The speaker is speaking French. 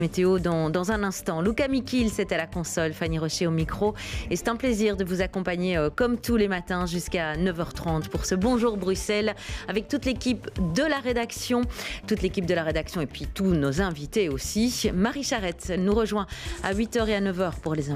Météo dans un instant. Luca Mikil, c'est à la console, Fanny Rocher au micro. Et c'est un plaisir de vous accompagner comme tous les matins jusqu'à 9h30 pour ce Bonjour Bruxelles avec toute l'équipe de la rédaction. Toute l'équipe de la rédaction et puis tous nos invités aussi. Marie Charette nous rejoint à 8h et à 9h pour les